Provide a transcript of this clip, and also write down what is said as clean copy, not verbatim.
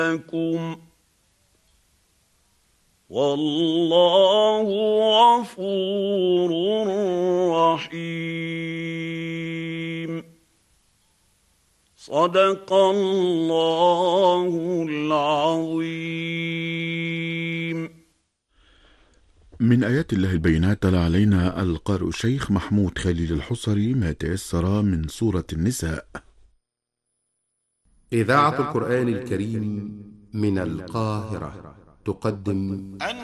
لكم والله غفور رحيم. صدق الله العظيم. من آيات الله البينات تلا علينا القارئ الشيخ محمود خليل الحصري ما تيسر من سورة النساء. إذاعة القرآن الكريم من القاهرة تقدم